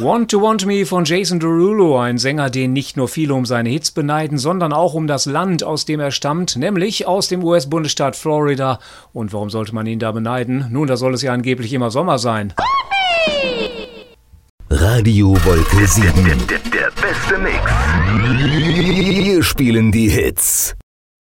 Want to Want Me von Jason Derulo, ein Sänger, den nicht nur viele um seine Hits beneiden, sondern auch um das Land, aus dem er stammt, nämlich aus dem US-Bundesstaat Florida. Und warum sollte man ihn da beneiden? Nun, da soll es ja angeblich immer Sommer sein. Radio Wolke 7. Der beste Mix. Wir spielen die Hits.